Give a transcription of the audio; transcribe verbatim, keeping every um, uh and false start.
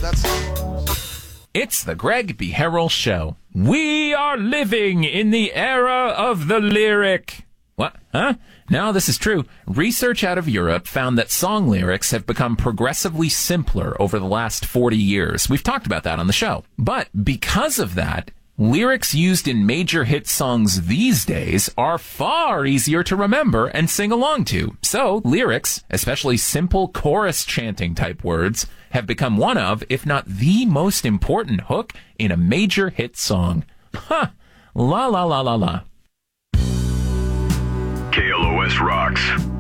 That's... It's the Greg B. Harrell Show. We are living in the era of the lyric. What? Huh? No, this is true. Research out of Europe found that song lyrics have become progressively simpler over the last forty years. We've talked about that on the show. But because of that, lyrics used in major hit songs these days are far easier to remember and sing along to. So, lyrics, especially simple chorus chanting type words, have become one of, if not the most important hook in a major hit song. Huh. La la la la la. K L O S rocks.